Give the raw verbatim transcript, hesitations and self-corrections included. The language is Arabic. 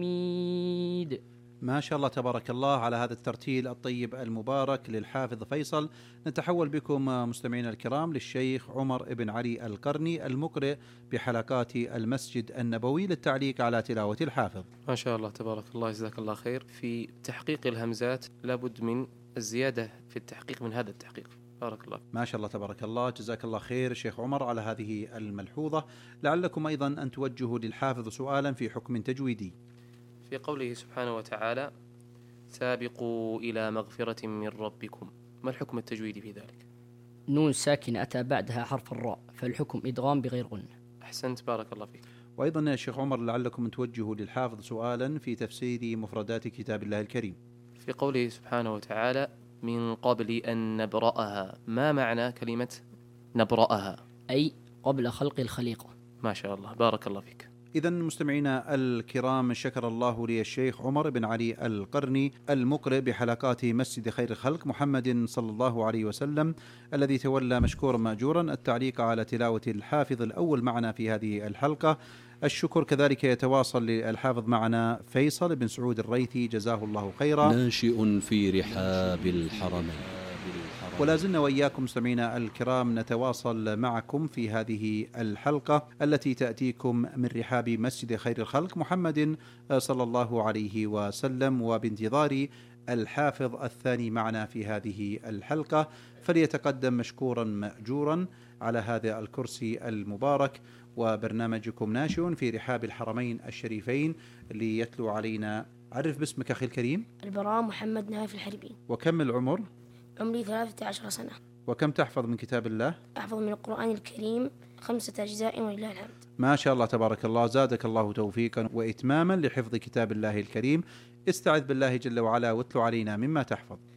حميد. ما شاء الله تبارك الله على هذا الترتيل الطيب المبارك للحافظ فيصل. نتحول بكم مستمعينا الكرام للشيخ عمر بن علي القرني المقرئ بحلقات المسجد النبوي للتعليق على تلاوة الحافظ. ما شاء الله تبارك الله، جزاك الله خير. في تحقيق الهمزات لابد من الزيادة في التحقيق من هذا التحقيق. بارك الله. ما شاء الله تبارك الله، جزاك الله خير شيخ عمر على هذه الملحوظة. لعلكم أيضا أن توجهوا للحافظ سؤالا في حكم تجويدي. في قوله سبحانه وتعالى: سابقوا إلى مغفرة من ربكم، ما الحكم التجويدي في ذلك؟ نون ساكن أتى بعدها حرف الراء، فالحكم إدغام بغير غنة. أحسنت، بارك الله فيك. وأيضا يا شيخ عمر لعلكم أن توجهوا للحافظ سؤالا في تفسير مفردات كتاب الله الكريم. في قوله سبحانه وتعالى: من قبل أن نبرأها، ما معنى كلمة نبرأها؟ أي قبل خلق الخليقة. ما شاء الله، بارك الله فيك. إذا مستمعينا الكرام، شكر الله لي الشيخ عمر بن علي القرني المقرئ بحلقات مسجد خير الخلق محمد صلى الله عليه وسلم، الذي تولى مشكورا مأجورا التعليق على تلاوة الحافظ الأول معنا في هذه الحلقة. الشكر كذلك يتواصل للحافظ معنا فيصل بن سعود الريثي، جزاه الله خيرا، ناشئ في رحاب الحرمين. ولا زلنا وإياكم مستمعينا الكرام نتواصل معكم في هذه الحلقة التي تأتيكم من رحاب مسجد خير الخلق محمد صلى الله عليه وسلم، وبانتظار الحافظ الثاني معنا في هذه الحلقة، فليتقدم مشكورا مأجورا على هذا الكرسي المبارك. وبرنامجكم ناشئ في رحاب الحرمين الشريفين ليتلو علينا. عرف باسمك أخي الكريم. البراء محمد نايف الحربي. وكم العمر؟ عمري ثلاثة عشر سنة. وكم تحفظ من كتاب الله؟ أحفظ من القرآن الكريم خمسة أجزاء ولله الحمد. ما شاء الله تبارك الله، زادك الله توفيقا وإتماما لحفظ كتاب الله الكريم. استعذ بالله جل وعلا واتلو علينا مما تحفظ.